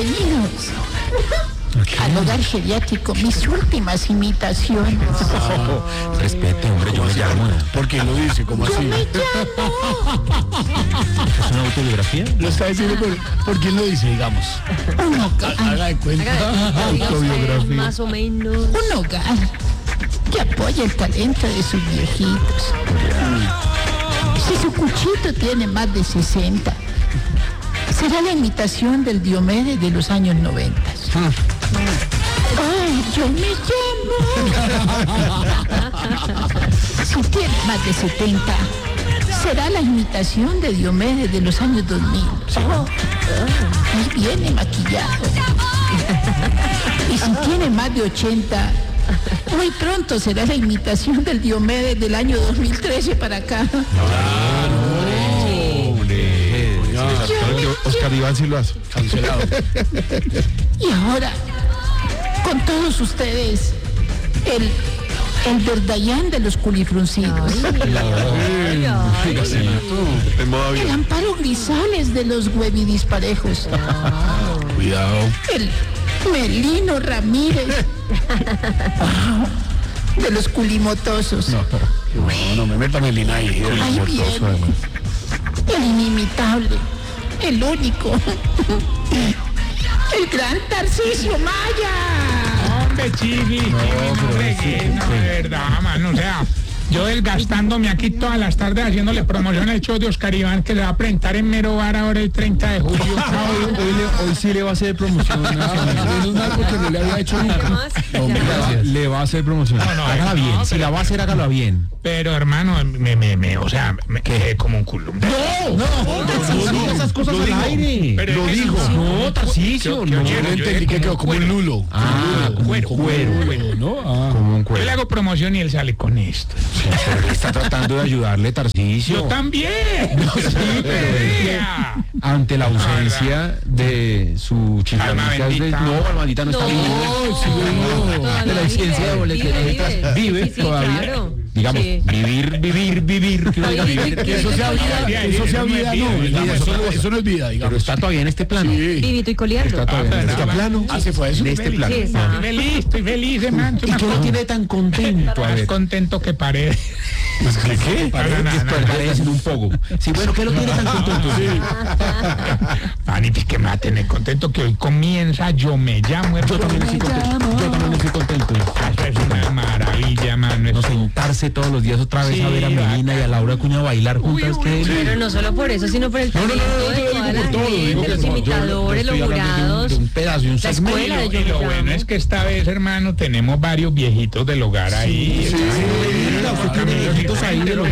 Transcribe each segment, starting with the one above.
Bienvenidos al hogar geriátrico, mis últimas imitaciones. Respete, hombre, yo me llamo. ¿Por qué lo dice? ¿Cómo así? Yo me llamo. ¿Es una autobiografía? Lo está diciendo por quién lo dice, digamos. Un hogar, Haga de cuenta. Autobiografía. Más o menos. un hogar que apoya el talento de sus viejitos. Si su cuchito tiene más de 60, será la imitación del Diomedes de los años 90. ¡Ay, yo me llamo! Si tiene más de 70, será la imitación de Diomedes de los años 2000. Y viene maquillado. Y si tiene más de 80, muy pronto será la imitación del Diomedes del año 2013 para acá. Oscar Iván sí lo hace. Cancelado. Y ahora, con todos ustedes, el Verdayán de los culifruncidos, el Amparo Grisales de los huevidisparejos, Cuidado. el Melino Ramírez de los culimotosos. No me metan el INAI. Ahí viene el inimitable, el único, el gran Tarcisio Maya. Hombre, Chigli, no, de verdad, mano, o sea, yo desgastándome aquí todas las tardes haciéndole promoción al show de Oscar Iván que se va a presentar en Mero Bar ahora el 30 de julio. Hoy sí le va a hacer promoción. Menos mal porque no le había hecho nunca. Le va a hacer promoción. No, hágala bien. no, Si la va a hacer, hágala bien. Pero hermano, o sea, me quedé como un culo. No esas cosas al aire. Pero Lo es que dijo. No, Tarcisio. Yo No, Yo no entendí que quedó como un lulo. cuero, ¿no? como un Yo le cuero. hago promoción y él sale con esto. Está tratando de ayudarle, Tarcisio. Yo también. Sí, pero ante la ausencia de su Alma chica. bendita. No, Almandita no está viva. De la licencia de boletería. Vive todavía. Claro. Digamos, Sí. vivir, que uno diga vivir. Que eso sea vida, eso sea vida, no. Eso no es vida, Pero digamos. está todavía en este plano. Sí. Vivito y coleando. Está todavía en este plano. Ah, se fue eso. En este plano. Sí, está. Estoy feliz, hermano. ¿Y qué lo tiene tan contento? A Más ver. contento que pared. ¿Qué? Parecen un poco. Sí, bueno, ¿qué lo tiene tan contento? Pani, pues que me va a tener contento que hoy comienza Yo Me Llamo. Yo también estoy contento. Yo también estoy contento. Eso es una maravilla, mano. No sentarse todos los días otra vez a ver a Melina y a Laura Acuña bailar juntas. Pero no solo por eso, sino por el talento de toda la gente, los imitadores, los jurados, de un pedazo, de un la escuela de Y Yo Me lo Llamo. bueno es que esta vez, hermano, tenemos varios viejitos del hogar ahí. Mira, usted tiene viejitos ahí de los...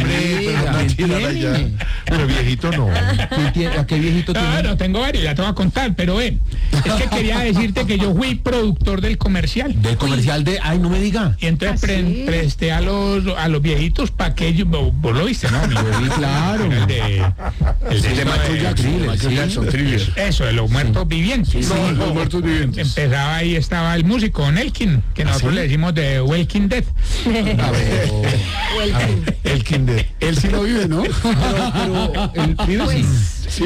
Pero viejito no. ¿A qué viejito No, tiene? no tengo varios, ya te voy a contar, pero es que quería decirte que yo fui productor del comercial. Del comercial de... Ay, no me diga. Y entonces presté a los viejitos para que ellos, vos lo viste, ¿no? Sí, claro. El de Michael Jackson, Thriller. Eso, de los muertos vivientes. No, los muertos vivientes. Empezaba ahí, estaba el músico Elkin, que nosotros le decimos de Walking Dead. A ver. Welcome. El Kinder. Él sí lo vive, ¿no? Pero el vive sí. Sí.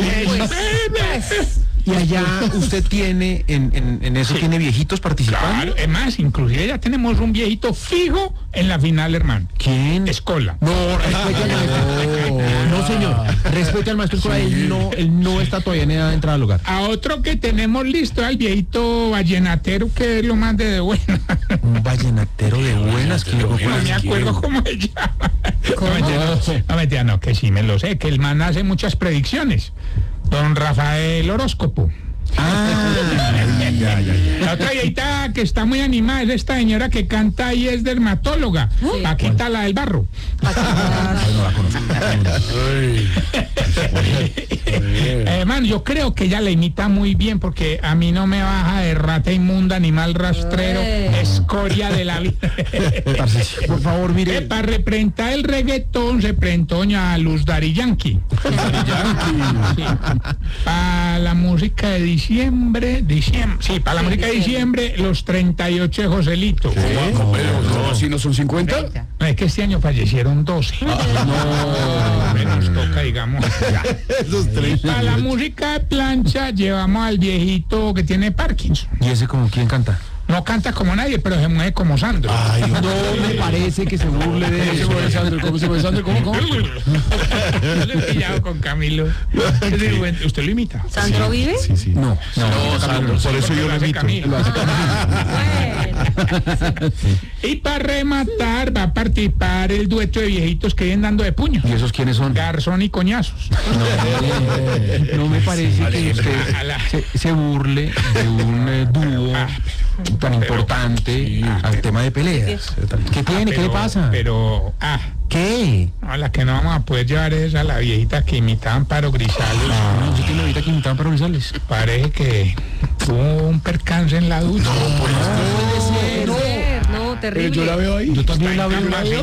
Y allá usted tiene, en eso tiene viejitos participando. Claro, es más, inclusive ya tenemos un viejito fijo en la final, hermano. ¿Quién? Escola. No, respete al maestro. No, señor. Respete al maestro Escola. Él no está todavía en edad de entrar al hogar. A otro que tenemos listo, al viejito vallenatero, que es lo más de bueno. Un vallenatero de buenas que No me acuerdo cómo se llama. No, mentira, no, que sí me lo sé, que el man hace muchas predicciones. Don Rafael Horóscopo. La otra viejita que está muy animada es esta señora que canta y es dermatóloga. Paquita la del barro. Man, yo creo que ella la imita muy bien porque a mí no me baja de rata inmunda, animal rastrero, escoria de la vida. Por favor, mire. Para representar el reggaetón se presentó a Luz Dari Yankee. Sí. Para la música música de diciembre, sí, para la música de diciembre, los 38 de Joselito. No, así no son 50. No, es que este año fallecieron 12. Nos toca, digamos. Y para la música de plancha llevamos al viejito que tiene Parkinson. ¿Y ese como quién canta? No canta como nadie, pero se mueve como Sandro. Ay, no me parece que se burle de eso. ¿Cómo se mueve Sandro? ¿Cómo? Yo le he pillado con Camilo. ¿Usted lo imita? ¿Sandro vive? Sí. No, Sandro, por eso yo lo imito. Camilo. Y para rematar va a participar el dueto de viejitos que vienen dando de puño. ¿Y esos quiénes son? Garzón y Coñazos. No me parece que usted se burle de un dúo tan importante al tema de peleas. ¿Qué tiene? ¿Qué le pasa? ¿Qué? A la que no vamos a poder llevar es a la viejita que imita a Amparo Grisales. No, yo tengo ahorita que imitar para Grisales. Parece que tuvo un percance en la ducha. No, terrible. Yo la veo ahí. Yo también la veo.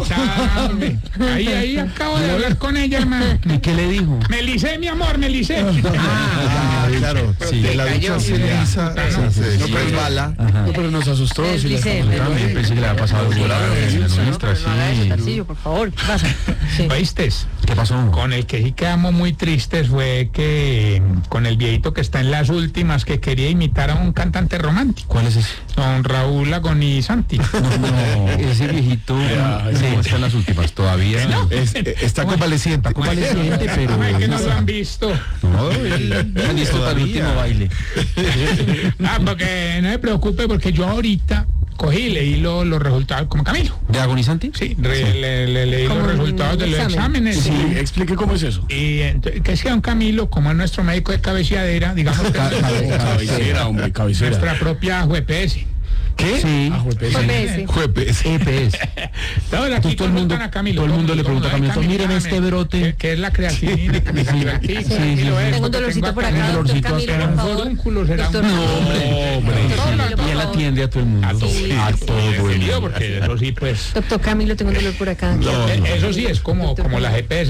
Ahí acabo de hablar con ella, hermano. ¿Y qué le dijo? Me licé, mi amor, me licé. Claro. Sí, la ducha se lisa, no resbala. No, pero nos asustó. También pensé que le había pasado algo grave en la nuestra, Tarcillo, por favor, ¿qué pasa? Sí. ¿Oíste? ¿Qué pasó? Con el que sí quedamos muy tristes fue que con el viejito que está en las últimas, que quería imitar a un cantante romántico. ¿Cuál es ese? Don Raúl Lagoni Santi. No, ese viejito no está en las últimas todavía. Está convaleciente. Está convaleciente, pero... Es que no lo han visto. No, han visto para el último baile. Porque no me preocupe, porque yo ahorita cogí y leí los resultados como Camilo. ¿De agonizante? Sí, le leí los resultados de los exámenes. Sí, explique cómo es eso. Y entonces, que es que don Camilo, como es nuestro médico de cabeceadera, digamos que Cabecera, hombre, cabecera. nuestra propia UEPS. ¿Qué? Sí. Jueves. EPS. Ahora, aquí todo el mundo le pregunta a Camilo, miren este brote. Que es la creatina, que me divertí. Tengo un dolorcito por acá, doctor Camilo, por favor. Doctor Y él atiende a todo el mundo. A todo el mundo. Porque eso sí, pues... Doctor Camilo, tengo un dolor por acá. Eso sí es como la GPS.